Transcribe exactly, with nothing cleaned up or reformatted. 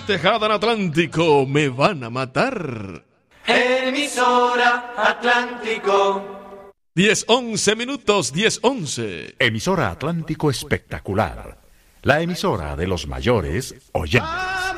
Tejada en Atlántico, me van a matar. Emisora Atlántico. diez once minutos, diez once. Emisora Atlántico Espectacular. La emisora de los mayores oyentes.